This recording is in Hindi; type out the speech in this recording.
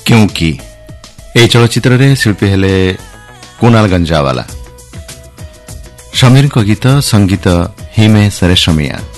क्योंकि ए चलचित्र रे शिल्पी हेले कुणाल गंजावाला। समीर को गीत संगीत हिमेश रेशमिया।